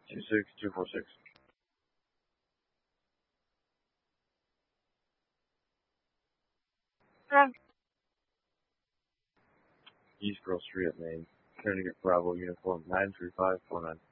26246. East Girl Street at Maine. Connecticut Bravo Uniform 93549.